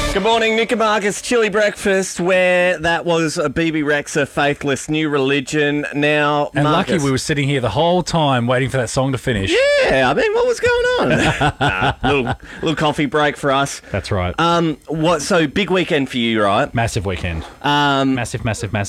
Good morning, Nick and Marcus. Chili breakfast, where that was a BB Rexa, Faithless, New Religion. Now, And Marcus, lucky we were sitting here the whole time waiting for that song to finish. Yeah, I mean, what was going on? Little coffee break for us. That's right. So big weekend for you, right? Massive weekend. Massive.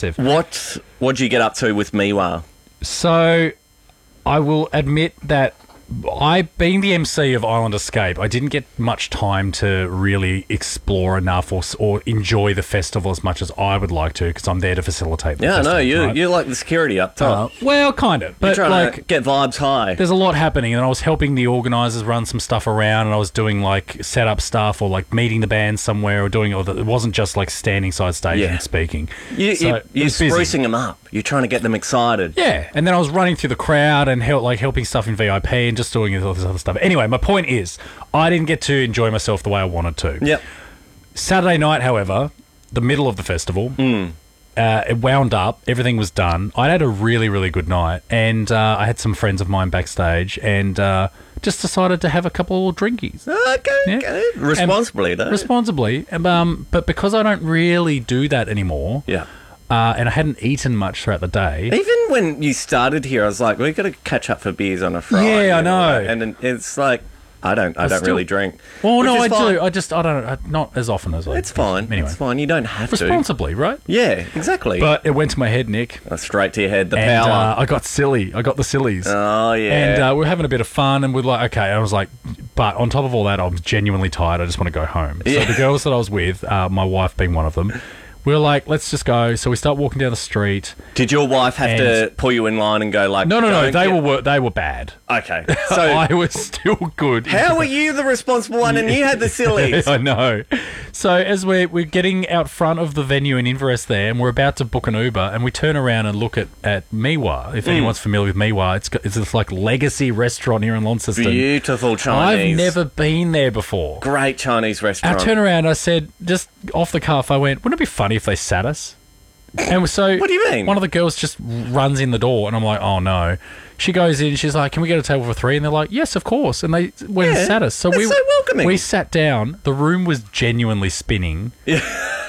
What'd you get up to with Miwa? So, I will admit that being the MC of Island Escape, I didn't get much time to really explore enough or enjoy the festival as much as I would like to, because I'm there to facilitate the festival. Right? You're like the security up top. Well, kind of. But You're trying to get vibes high. There's a lot happening, and I was helping the organisers run some stuff around, and I was doing like setup stuff or like meeting the band somewhere or doing all that. It wasn't just like standing side stage and speaking. You're sprucing them up. You're trying to get them excited. Yeah, and then I was running through the crowd and helping stuff in VIP and just doing all this other stuff. Anyway, my point is, I didn't get to enjoy myself the way I wanted to. Yep. Saturday night, however, the middle of the festival, it wound up. Everything was done. I had a really, really good night, and I had some friends of mine backstage, and just decided to have a couple of drinkies. Okay. Responsibly, though. Responsibly, but because I don't really do that anymore. Yeah. And I hadn't eaten much throughout the day. Even when you started here, I was like, we've got to catch up for beers on a Friday. Yeah, I know. And it's like, I don't really drink. Well, no, I do. I don't, not as often as I. It's fine. Anyway. It's fine. You don't have Responsibly, right? Yeah, exactly. But it went to my head, Nick. Straight to your head, the And power. I got silly. I got the sillies. Oh, yeah. And we were having a bit of fun, and we're like, okay. I was like, but on top of all that, I'm genuinely tired. I just want to go home. Yeah. So the girls that I was with, my wife being one of them, we were like, let's just go. So we start walking down the street. Did your wife have to pull you in line and go like... No. They were bad. Okay. So I was still good. How were you the responsible one and you had the sillies? I know. So as we're getting out front of the venue in Inverest there, and we're about to book an Uber, and we turn around and look at Miwa. If anyone's familiar with Miwa, it's this like legacy restaurant here in Launceston. Beautiful Chinese. I've never been there before. Great Chinese restaurant. I turned around and I said, just off the cuff, I went, wouldn't it be funny if they sat us? And so What do you mean? One of the girls just runs in the door, and I'm like, oh no. She goes in, she's like, can we get a table for three? And they're like, yes, of course. And they went and sat us. So that's so welcoming. We sat down. The room was genuinely spinning. Yeah.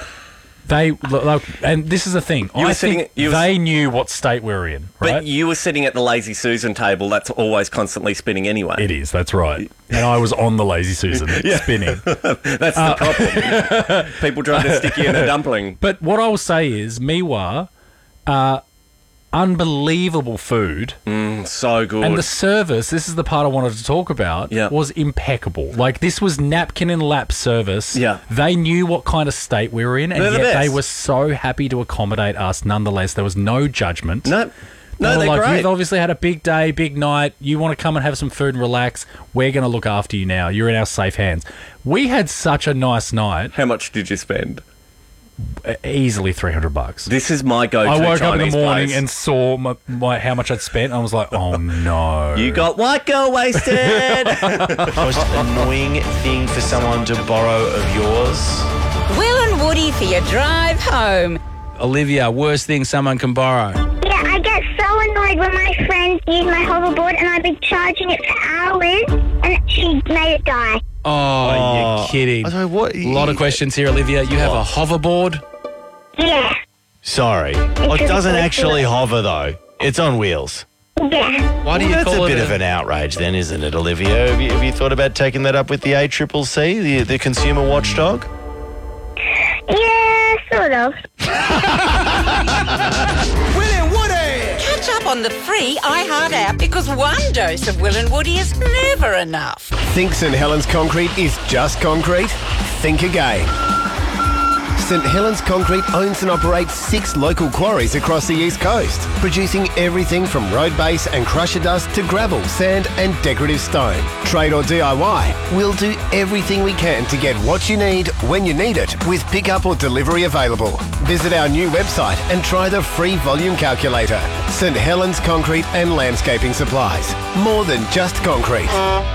And this is the thing. They knew what state we were in, right? But you were sitting at the Lazy Susan table. That's always constantly spinning anyway. It is, that's right. And I was on the Lazy Susan spinning. That's the problem. People trying to stick you in a dumpling. But what I will say is, Miwa, unbelievable food. So good. And the service, this is the part I wanted to talk about, was impeccable. Like, this was napkin and lap service. Yeah. They knew what kind of state we were in, and yet they were so happy to accommodate us nonetheless. There was no judgment. No, they're like, great. You've obviously had a big day, big night. You want to come and have some food and relax. We're going to look after you now. You're in our safe hands. We had such a nice night. How much did you spend? Easily $300. This is my go-to I woke Chinese up in the morning place. and saw how much I'd spent. And I was like, oh no. You got white girl wasted. Most annoying thing for someone to borrow of yours? Will and Woody for your drive home. Olivia, worst thing someone can borrow? Yeah, I get so annoyed when my friends use my hoverboard and I've been charging it for hours and she made it die. Oh, you're kidding. Sorry, what? A lot of questions here, Olivia. You have a hoverboard? Yeah, Sorry. It doesn't actually hover, though. It's on wheels. yeah. Why do you That's call a it bit of an outrage then, isn't it, Olivia? Have you thought about taking that up with the ACCC, the consumer watchdog? Yeah, sort of. Catch up on the free iHeart app because one dose of Will and Woody is never enough. Think St Helens Concrete is just concrete? Think again. St Helens Concrete owns and operates 6 local quarries across the East Coast, producing everything from road base and crusher dust to gravel, sand and decorative stone. Trade or DIY, we'll do everything we can to get what you need when you need it, with pickup or delivery available. Visit our new website and try the free volume calculator. St Helens Concrete and Landscaping Supplies. More than just concrete.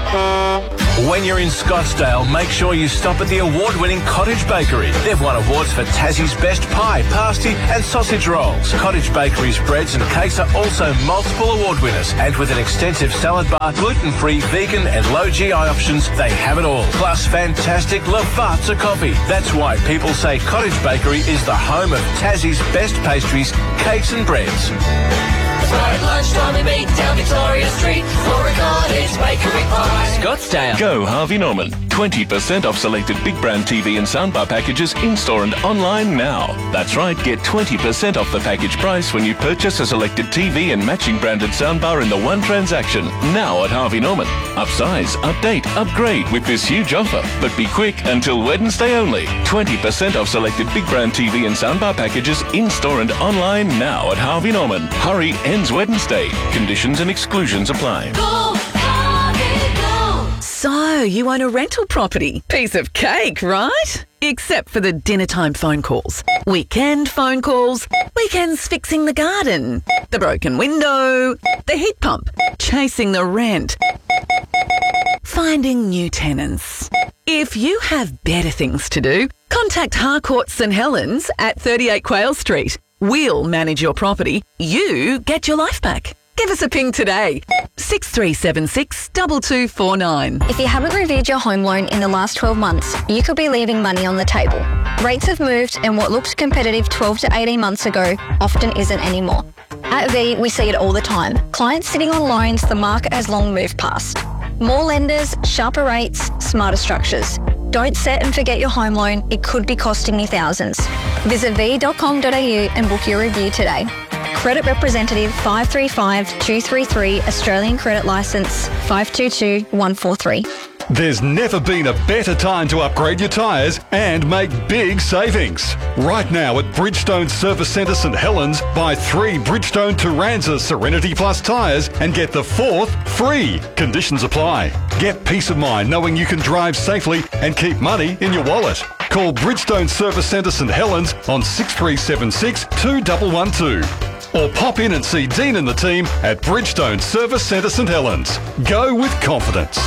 When you're in Scottsdale, make sure you stop at the award-winning Cottage Bakery. They've won awards for Tassie's Best Pie, Pasty and Sausage Rolls. Cottage Bakery's breads and cakes are also multiple award winners. And with an extensive salad bar, gluten-free, vegan and low GI options, they have it all. Plus fantastic Lavazza coffee. That's why people say Cottage Bakery is the home of Tassie's best pastries, cakes and breads. At lunchtime we meet down Victoria Street for a Cottage Bakery pie. Scottsdale. Go Harvey Norman. 20% off selected big brand TV and soundbar packages in-store and online now. That's right, get 20% off the package price when you purchase a selected TV and matching branded soundbar in the one transaction. Now at Harvey Norman. Upsize, update, upgrade with this huge offer. But be quick, until Wednesday only. 20% off selected big brand TV and soundbar packages in-store and online now at Harvey Norman. Hurry, ends Wednesday. Conditions and exclusions apply. Go, Harvey, go. So, you own a rental property. Piece of cake, right? Except for the dinner time phone calls, weekend phone calls, weekends fixing the garden, the broken window, the heat pump, chasing the rent, finding new tenants. If you have better things to do, contact Harcourt St Helens at 38 Quayle Street. We'll manage your property. You get your life back. Give us a ping today. 6376 2249. If you haven't reviewed your home loan in the last 12 months, you could be leaving money on the table. Rates have moved and what looked competitive 12 to 18 months ago often isn't anymore. At V, we see it all the time. Clients sitting on loans the market has long moved past. More lenders, sharper rates, smarter structures. Don't set and forget your home loan. It could be costing you thousands. Visit v.com.au and book your review today. Credit Representative 535-233, Australian Credit Licence 522143. There's never been a better time to upgrade your tyres and make big savings. Right now at Bridgestone Service Centre St Helens, buy 3 Bridgestone Turanza Serenity Plus tyres and get the 4th free. Conditions apply. Get peace of mind knowing you can drive safely and keep money in your wallet. Call Bridgestone Service Centre St Helens on 6376 2112. Or pop in and see Dean and the team at Bridgestone Service Centre St Helens. Go with confidence.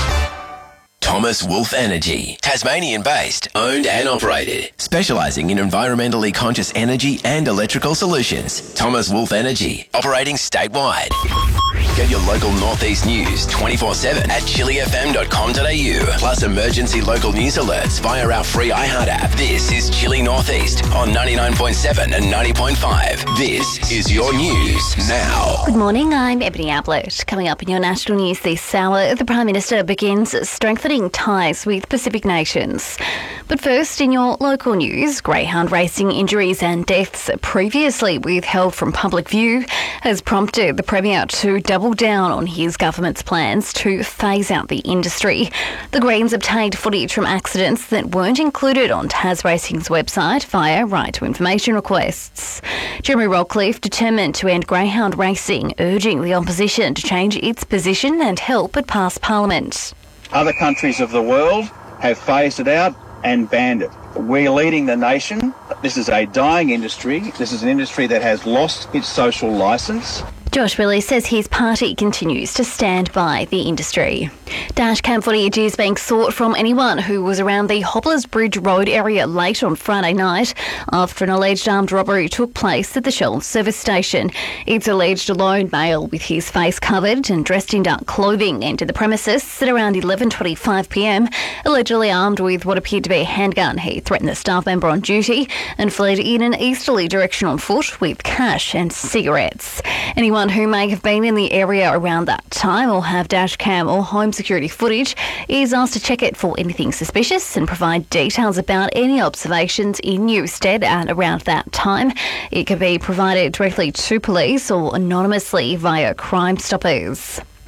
Thomas Wolf Energy, Tasmanian-based, owned and operated, specialising in environmentally conscious energy and electrical solutions. Thomas Wolf Energy, operating statewide. Get your local Northeast news 24/7 at chilifm.com.au. Plus emergency local news alerts via our free iHeart app. This is Chili Northeast on 99.7 and 90.5. This is your news now. Good morning, I'm Ebony Ablett. Coming up in your national news this hour, the Prime Minister begins strengthening ties with Pacific nations. But first, in your local news, greyhound racing injuries and deaths previously withheld from public view has prompted the Premier to double down on his government's plans to phase out the industry. The Greens obtained footage from accidents that weren't included on Tas Racing's website via right to information requests. Jeremy Rockcliffe determined to end greyhound racing, urging the opposition to change its position and help it pass Parliament. Other countries of the world have phased it out and banned it. We're leading the nation. This is a dying industry. This is an industry that has lost its social licence. Josh Willis says his party continues to stand by the industry. Dashcam footage is being sought from anyone who was around the Hobblers Bridge Road area late on Friday night after an alleged armed robbery took place at the Shell service station. It's alleged a lone male with his face covered and dressed in dark clothing entered the premises at around 11:25 p.m, allegedly armed with what appeared to be a handgun. He threatened a staff member on duty and fled in an easterly direction on foot with cash and cigarettes. Anyone who may have been in the area around that time or have dashcam or home security footage is asked to check it for anything suspicious and provide details about any observations in Newstead at around that time. It can be provided directly to police or anonymously via Crime Stoppers.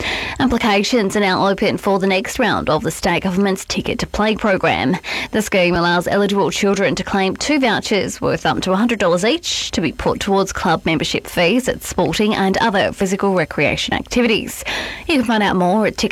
Applications are now open for the next round of the state government's Ticket to Play program. The scheme allows eligible children to claim 2 vouchers worth up to $100 each to be put towards club membership fees at sporting and other physical recreation activities. You can find out more at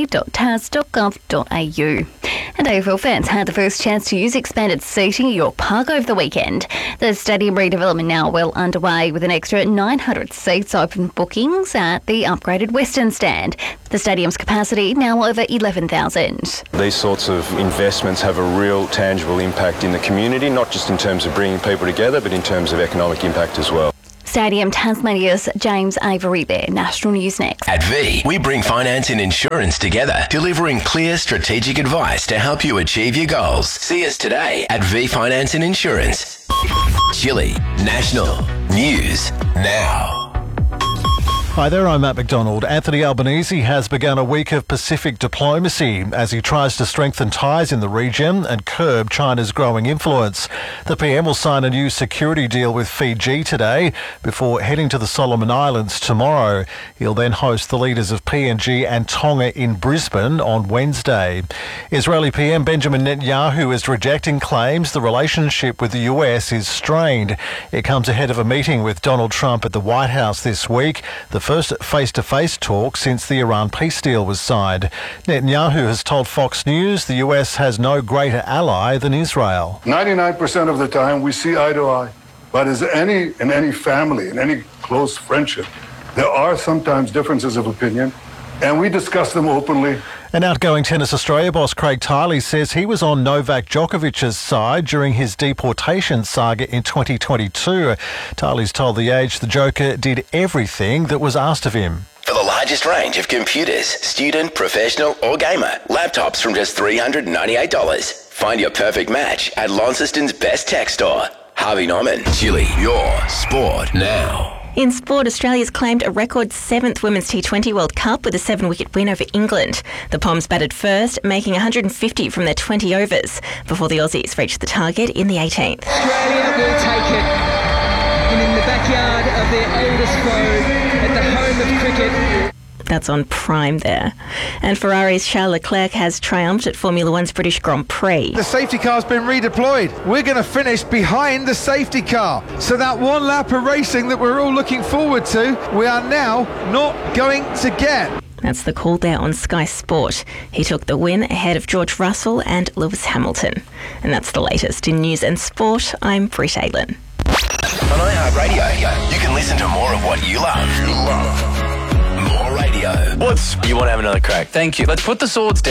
tickettoplay.tas.gov.au. And AFL fans had the first chance to use expanded seating at York Park over the weekend. The stadium redevelopment now well underway with an extra 900 seats open bookings at the upgraded Western Stand. The stadium's capacity now over 11,000. These sorts of investments have a real tangible impact in the community, not just in terms of bringing people together, but in terms of economic impact as well. Stadium Tasmania's James Avery there. National News next. At V, we bring finance and insurance together, delivering clear strategic advice to help you achieve your goals. See us today at V Finance and Insurance. Chile National News Now. Hi there, I'm Matt McDonald. Anthony Albanese has begun a week of Pacific diplomacy as he tries to strengthen ties in the region and curb China's growing influence. The PM will sign a new security deal with Fiji today before heading to the Solomon Islands tomorrow. He'll then host the leaders of PNG and Tonga in Brisbane on Wednesday. Israeli PM Benjamin Netanyahu is rejecting claims the relationship with the US is strained. It comes ahead of a meeting with Donald Trump at the White House this week, the first face-to-face talk since the Iran peace deal was signed. Netanyahu has told Fox News the US has no greater ally than Israel. 99% of the time we see eye to eye. But as in any family, in any close friendship, there are sometimes differences of opinion, and we discuss them openly. An outgoing Tennis Australia boss Craig Tiley says he was on Novak Djokovic's side during his deportation saga in 2022. Tiley's told The Age the Joker did everything that was asked of him. For the largest range of computers, student, professional or gamer, laptops from just $398. Find your perfect match at Launceston's best tech store. Harvey Norman, Chile, your sport now. In sport, Australia's claimed a record 7th Women's T20 World Cup with a 7-wicket win over England. The Poms batted first, making 150 from their 20 overs before the Aussies reached the target in the 18th. Australia will take it. And in the backyard of their oldest foe, at the home of cricket. That's on Prime there. And Ferrari's Charles Leclerc has triumphed at Formula One's British Grand Prix. The safety car's been redeployed. We're going to finish behind the safety car. So that one lap of racing that we're all looking forward to, we are now not going to get. That's the call there on Sky Sport. He took the win ahead of George Russell and Lewis Hamilton. And that's the latest in news and sport. I'm Britt Aylin. On iHeartRadio, you can listen to more of what you love. More radio. You want to have another crack? Thank you. Let's put the swords down.